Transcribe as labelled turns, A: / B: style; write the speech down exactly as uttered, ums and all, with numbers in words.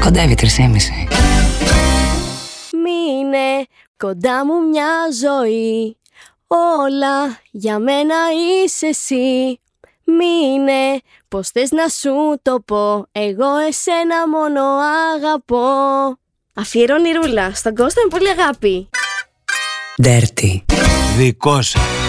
A: κοντεύει τρεισήμιση.
B: Μείνε κοντά μου μια ζωή, όλα για μένα είσαι εσύ. Μείνε, πως θες να σου το πω, εγώ εσένα μόνο αγαπώ. Αφιερώνει Ρούλα στον Κώστα με πολύ αγάπη.
A: Dirty.
C: Δικό σας.